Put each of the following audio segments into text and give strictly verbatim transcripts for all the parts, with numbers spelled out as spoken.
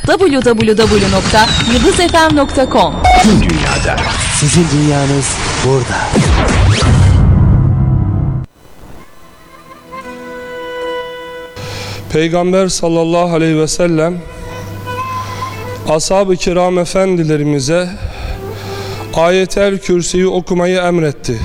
double-u double-u double-u nokta yıldız f m nokta com. Tüm dünyada. Sizin dünyanız burada. Peygamber sallallahu aleyhi ve sellem ashab-ı kiram efendilerimize Ayet-el Kürsi'yi okumayı emretti.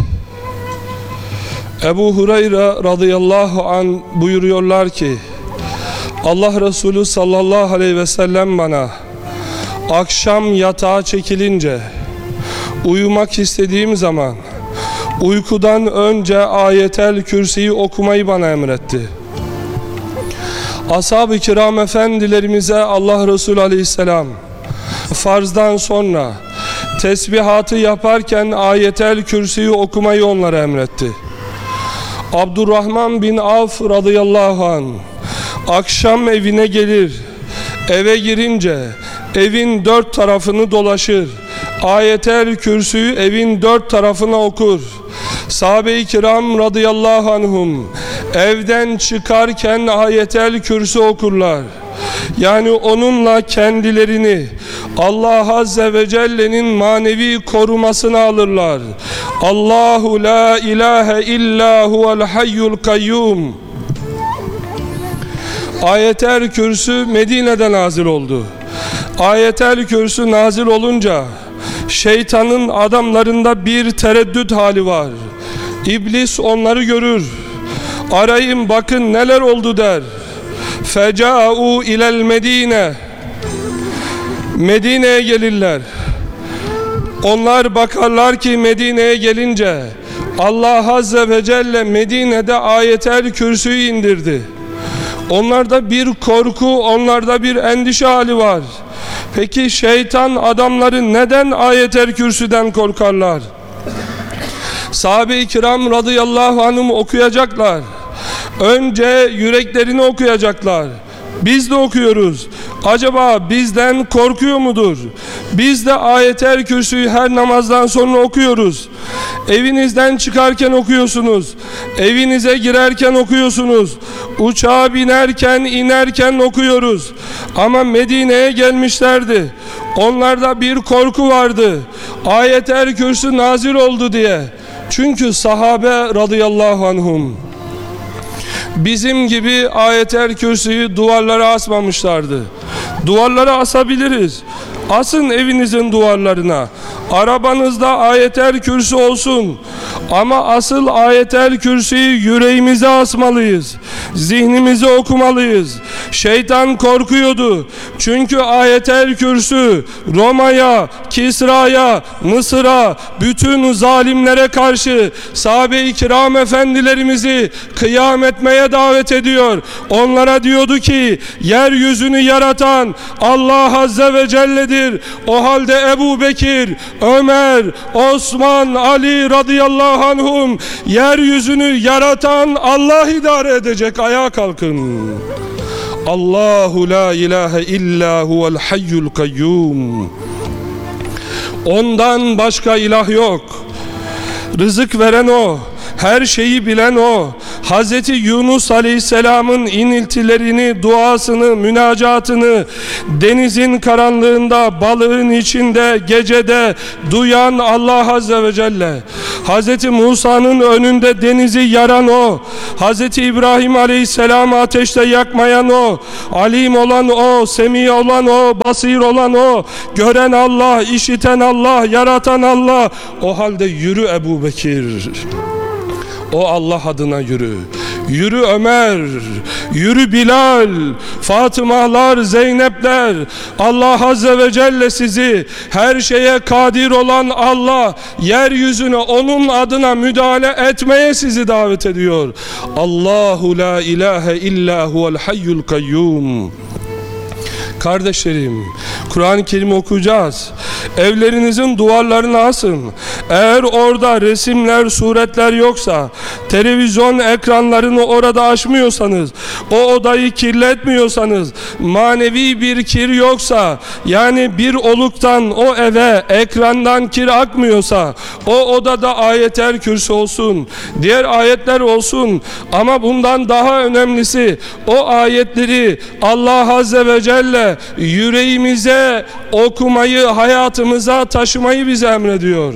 Ebu Hureyre radıyallahu an buyuruyorlar ki Allah Resulü sallallahu aleyhi ve sellem bana akşam yatağa çekilince uyumak istediğim zaman uykudan önce Ayet-el Kürsi'yi okumayı bana emretti. Ashab-ı kiram efendilerimize Allah Resulü aleyhisselam farzdan sonra tesbihatı yaparken Ayet-el Kürsi'yi okumayı onlara emretti. Abdurrahman bin Avf radıyallahu anh akşam evine gelir, eve girince evin dört tarafını dolaşır, Ayet-el Kürsü'yü evin dört tarafına okur. Sahabe-i kiram radıyallahu anhum evden çıkarken Ayet-el Kürsü okurlar. Yani onunla kendilerini Allah Azze ve Celle'nin manevi korumasına alırlar. Allahu la ilahe illa huvel hayyul kayyum. Ayet-el Kürsü Medine'de nazil oldu. Ayet-el Kürsü nazil olunca şeytanın adamlarında bir tereddüt hali var. İblis onları görür. Arayın bakın neler oldu der. Feca'u ilel Medine. Medine'ye gelirler. Onlar bakarlar ki Medine'ye gelince Allah Azze ve Celle Medine'de Ayet-el Kürsü'yü indirdi. Onlarda bir korku, onlarda bir endişe hali var. Peki şeytan adamları neden Ayet-el Kürsü'den korkarlar? Sahabe-i kiram radıyallahu anhum okuyacaklar. Önce yüreklerini okuyacaklar. Biz de okuyoruz. Acaba bizden korkuyor mudur? Biz de Ayet-el Kürsü'yü her namazdan sonra okuyoruz. Evinizden çıkarken okuyorsunuz. Evinize girerken okuyorsunuz. Uçağa binerken, inerken okuyoruz. Ama Medine'ye gelmişlerdi. Onlarda bir korku vardı. Ayet-el Kürsü nazil oldu diye. Çünkü sahabe radıyallahu anhum bizim gibi Ayet-el Kürsü'yü duvarlara asmamışlardı. Duvarlara asabiliriz. Asın evinizin duvarlarına. Arabanızda Ayet-el Kürsü olsun. Ama asıl Ayet-el Kürsü'yü yüreğimize asmalıyız. Zihnimize okumalıyız. Şeytan korkuyordu. Çünkü Ayet-el Kürsü Roma'ya, Kisra'ya, Mısır'a, bütün zalimlere karşı sahabe-i kiram efendilerimizi kıyam etmeye davet ediyor. Onlara diyordu ki yeryüzünü yaratan Allah Azze ve Celle'dir. O halde Ebu Bekir, Ömer, Osman, Ali radıyallahu anhum yeryüzünü yaratan Allah idare edecek. Ayağa kalkın. Allahu la ilahe illa huvel hayyul kayyum. Ondan başka ilah yok. Rızık veren O. Her şeyi bilen O. Hazreti Yunus Aleyhisselam'ın iniltilerini, duasını, münacatını denizin karanlığında, balığın içinde, gecede duyan Allah Azze ve Celle. Hazreti Musa'nın önünde denizi yaran O. Hazreti İbrahim Aleyhisselam'ı ateşte yakmayan O. Alim olan O, Semi olan O, Basir olan O. Gören Allah, işiten Allah, yaratan Allah. O halde yürü Ebu Bekir. O Allah adına yürü. Yürü Ömer, yürü Bilal, Fatımalar, Zeynepler. Allah Azze ve Celle sizi her şeye kadir olan Allah yeryüzüne onun adına müdahale etmeye sizi davet ediyor. Allahu la ilahe illa huvel hayyul kayyum. Kardeşlerim, Kur'an-ı Kerim okuyacağız. Evlerinizin duvarlarına asın. Eğer orada resimler, suretler yoksa, televizyon ekranlarını orada açmıyorsanız, o odayı kirletmiyorsanız, manevi bir kir yoksa, yani bir oluktan o eve, ekrandan kir akmıyorsa, o odada Ayet-el Kürsü olsun, diğer ayetler olsun. Ama bundan daha önemlisi, o ayetleri Allah Azze ve Celle Celle yüreğimize okumayı, hayatımıza taşımayı bize emrediyor.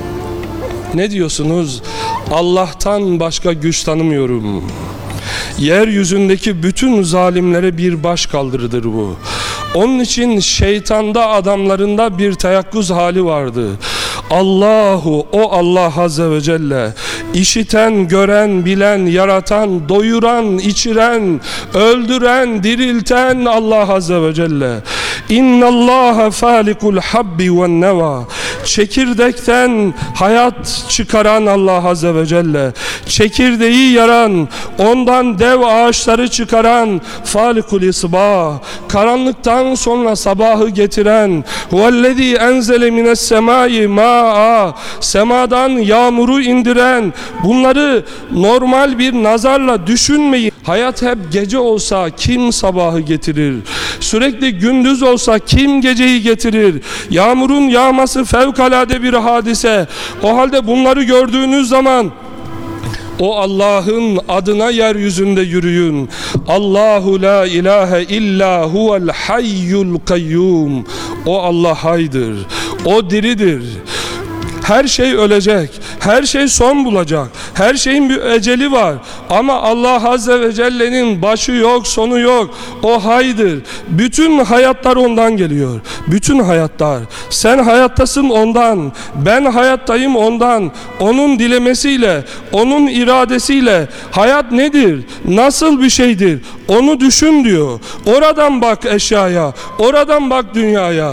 Ne diyorsunuz? Allah'tan başka güç tanımıyorum. Yeryüzündeki bütün zalimlere bir baş kaldırıdır bu. Onun için şeytanda, adamlarında bir teyakkuz hali vardı. Allahu, o Allah Azze ve Celle, işiten, gören, bilen, yaratan, doyuran, içiren, öldüren, dirilten Allah Azze ve Celle. İnnallâhe fâlikul habbi ven neva. Çekirdekten hayat çıkaran Allah Azze ve Celle, çekirdeği yaran, ondan dev ağaçları çıkaran Falikul isbah, karanlıktan sonra sabahı getiren, huvellezî enzele mines semâi mâ'a, semadan yağmuru indiren. Bunları normal bir nazarla düşünmeyin. Hayat hep gece olsa kim sabahı getirir? Sürekli gündüz olsa kim geceyi getirir? Yağmurun yağması fevkalade bir hadise. O halde bunları gördüğünüz zaman o Allah'ın adına yeryüzünde yürüyün. Allahu la ilahe illa huvel hayyul kayyum. O Allah haydır. O diridir. Her şey ölecek, her şey son bulacak, her şeyin bir eceli var. Ama Allah Azze ve Celle'nin başı yok, sonu yok. O haydır. Bütün hayatlar ondan geliyor. Bütün hayatlar. Sen hayattasın ondan, ben hayattayım ondan. Onun dilemesiyle, onun iradesiyle. Hayat nedir? Nasıl bir şeydir? Onu düşün diyor. Oradan bak eşyaya, oradan bak dünyaya.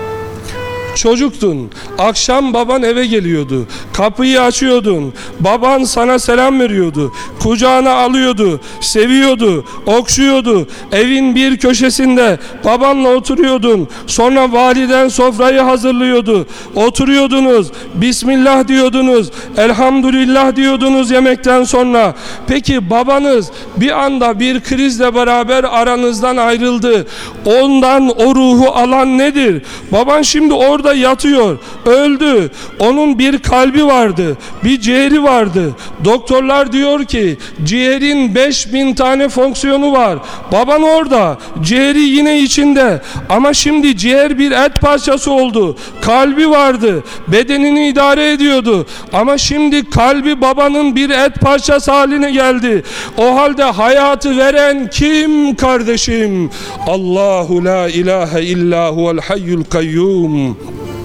Çocuktun, akşam baban eve geliyordu, kapıyı açıyordun, baban sana selam veriyordu, kucağına alıyordu, seviyordu, okşuyordu, evin bir köşesinde babanla oturuyordun, sonra validen sofrayı hazırlıyordu, oturuyordunuz, Bismillah diyordunuz, Elhamdülillah diyordunuz yemekten sonra. Peki babanız bir anda bir krizle beraber aranızdan ayrıldı, ondan o ruhu alan nedir? Baban şimdi orada yatıyor, öldü. Onun bir kalbi vardı, bir ciğeri vardı. Doktorlar diyor ki ciğerin beş bin tane fonksiyonu var. Baban orada, ciğeri yine içinde. Ama şimdi ciğer bir et parçası oldu. Kalbi vardı, bedenini idare ediyordu. Ama şimdi kalbi babanın bir et parçası haline geldi. O halde hayatı veren kim kardeşim? Allahu la ilahe illa huvel hayyul kayyum.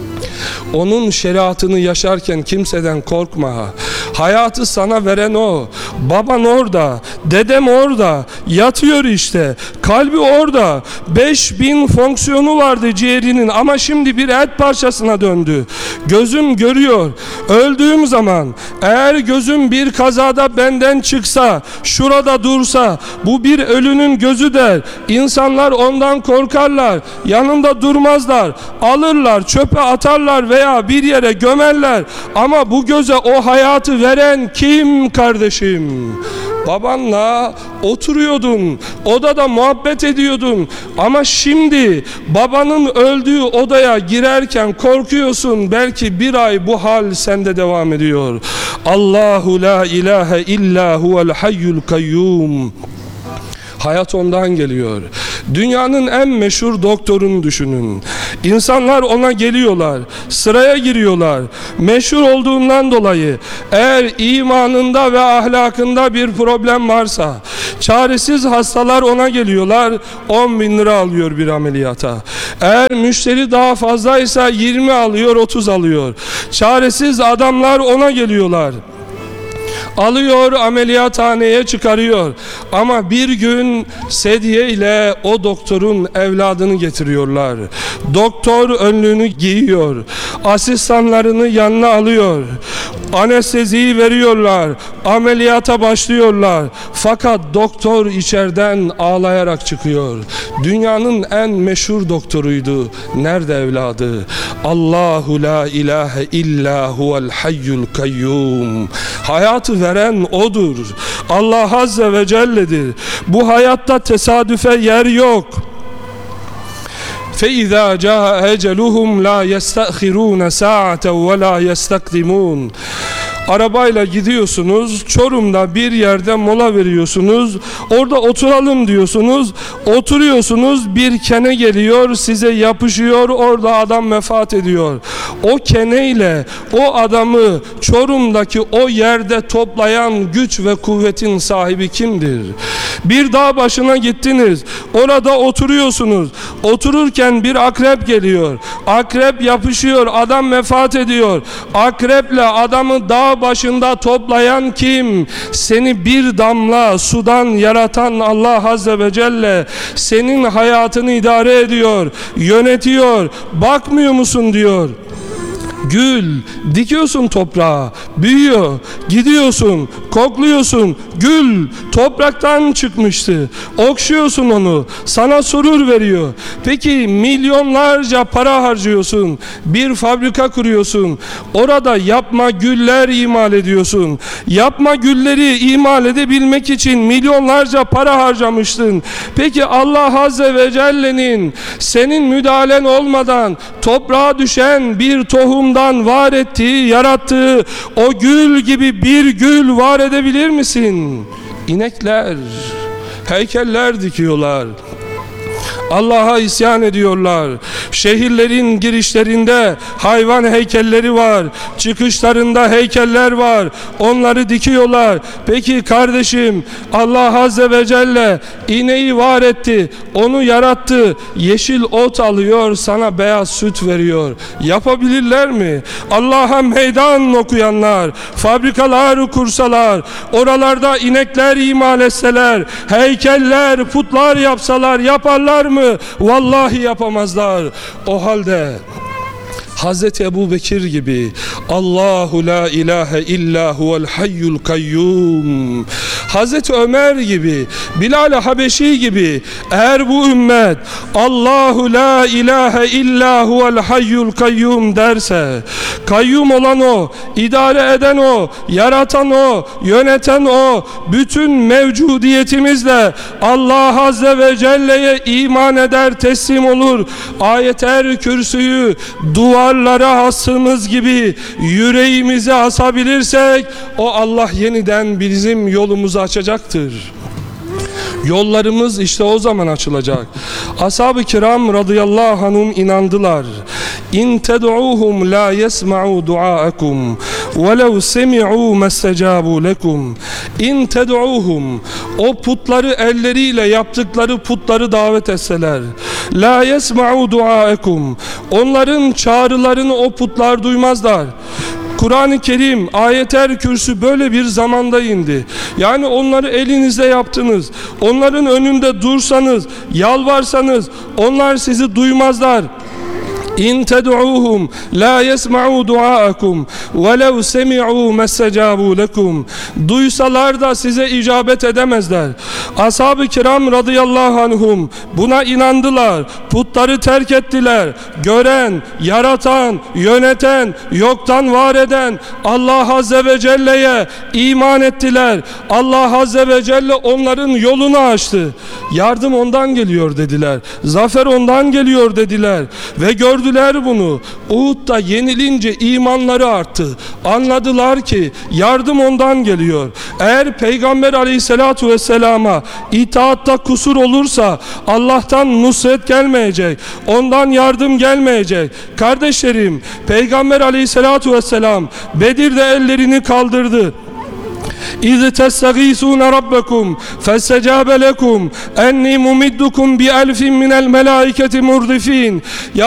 Onun şeriatını yaşarken kimseden korkma. Hayatı sana veren o. Baban orada, dedem orada, yatıyor işte. Kalbi orada. Beş bin fonksiyonu vardı ciğerinin ama şimdi bir et parçasına döndü. Gözüm görüyor. Öldüğüm zaman eğer gözüm bir kazada benden çıksa, şurada dursa, bu bir ölünün gözü der. İnsanlar ondan korkarlar. Yanında durmazlar. Alırlar, çöpe atarlar veya bir yere gömerler. Ama bu göze o hayatı veren kim kardeşim? Babanla oturuyordun, odada muhabbet ediyordun ama şimdi babanın öldüğü odaya girerken korkuyorsun. Belki bir ay bu hal sende devam ediyor. Allahu la ilahe illa huvel hayyul kayyum. Hayat ondan geliyor. Dünyanın en meşhur doktorunu düşünün. İnsanlar ona geliyorlar, sıraya giriyorlar. Meşhur olduğundan dolayı eğer imanında ve ahlakında bir problem varsa, çaresiz hastalar ona geliyorlar, on bin lira alıyor bir ameliyata. Eğer müşteri daha fazlaysa yirmi alıyor, otuz alıyor. Çaresiz adamlar ona geliyorlar. Alıyor, ameliyathaneye çıkarıyor. Ama bir gün sedye ile o doktorun evladını getiriyorlar. Doktor önlüğünü giyiyor. Asistanlarını yanına alıyor. Anesteziyi veriyorlar. Ameliyata başlıyorlar. Fakat doktor içeriden ağlayarak çıkıyor. Dünyanın en meşhur doktoruydu. Nerede evladı? Allahu la ilahe illa huvel hayyul kayyum. Hayatı veren odur. Allah Azze ve Celle'dir. Bu hayatta tesadüfe yer yok. فَإِذَا جَاءَ أَجَلُهُمْ لَا يَسْتَأْخِرُونَ سَاعَةً وَلَا يَسْتَقْدِمُونَ. arabayla gidiyorsunuz, Çorum'da bir yerde mola veriyorsunuz, orada oturalım diyorsunuz, oturuyorsunuz, bir kene geliyor, size yapışıyor, orada adam vefat ediyor. O keneyle o adamı Çorum'daki o yerde toplayan güç ve kuvvetin sahibi kimdir? Bir dağ başına gittiniz, orada oturuyorsunuz, otururken bir akrep geliyor, akrep yapışıyor, adam vefat ediyor. Akreple adamı dağ başında toplayan kim? Seni bir damla sudan yaratan Allah Azze ve Celle senin hayatını idare ediyor, yönetiyor. Bakmıyor musun diyor. Gül, dikiyorsun toprağa, büyüyor, gidiyorsun, kokluyorsun, gül topraktan çıkmıştı, okşuyorsun onu, sana surur veriyor. Peki milyonlarca para harcıyorsun, bir fabrika kuruyorsun, orada yapma güller imal ediyorsun, yapma gülleri imal edebilmek için milyonlarca para harcamıştın. Peki Allah Azze ve Celle'nin senin müdahalen olmadan toprağa düşen bir tohumdan var ettiği, yarattığı o gül gibi bir gül var edebilir misin? İnekler, heykeller dikiyorlar. Allah'a isyan ediyorlar. Şehirlerin girişlerinde hayvan heykelleri var. Çıkışlarında heykeller var. Onları dikiyorlar. Peki kardeşim, Allah Azze ve Celle ineği var etti. Onu yarattı. Yeşil ot alıyor, sana beyaz süt veriyor. Yapabilirler mi? Allah'a meydan okuyanlar, fabrikalar kursalar, oralarda inekler imal etseler, heykeller, putlar yapsalar, yaparlar mı? Vallahi yapamazlar. O halde Hazreti Ebu Bekir gibi, Allahu la ilahe illa huvel hayyul kayyum, Hazreti Ömer gibi, Bilal-i Habeşi gibi, eğer bu ümmet Allahu la ilahe illa huvel hayyul kayyum derse, kayyum olan o, idare eden o, yaratan o, yöneten o, bütün mevcudiyetimizle Allah Azze ve Celle'ye iman eder, teslim olur. Ayet-el Kürsü'yü duvarlara astığımız gibi yüreğimize asabilirsek, o Allah yeniden bizim yolumuzu açacaktır. Yollarımız işte o zaman açılacak. Ashab-ı kiram radıyallahu anhum inandılar. İn ted'uhum la yesma'u du'aakum ve lev semi'u mestecabu lekum. İn ted'uhum, o putları elleriyle yaptıkları putları davet etseler, la yesma'u du'aakum, onların çağrılarını o putlar duymazlar. Kur'an-ı Kerim, Ayet-el Kürsü böyle bir zamanda indi. Yani onları elinizde yaptınız. Onların önünde dursanız, yalvarsanız onlar sizi duymazlar. İn ted'uhum la yesma'u du'aakum ve lev semi'u mestecabu lekum. Duysalar da size icabet edemezler. Ashab-ı kiram radıyallahu anhum buna inandılar. Putları terk ettiler. Gören, yaratan, yöneten, yoktan var eden Allah Azze ve Celle'ye iman ettiler. Allah Azze ve Celle onların yolunu açtı. Yardım ondan geliyor dediler. Zafer ondan geliyor dediler. Ve gördüler bunu. Uhud'da yenilince imanları arttı. Anladılar ki yardım ondan geliyor. Eğer Peygamber Aleyhisselatu Vesselam'a itaatta kusur olursa Allah'tan nusret gelmeyecek. Ondan yardım gelmeyecek. Kardeşlerim, Peygamber Aleyhisselatu Vesselam Bedir'de ellerini kaldırdı. İz testagîsûne rabbekum festecâbe lekum enni mumiddukum bi elfin minel melâiketi murdifîn.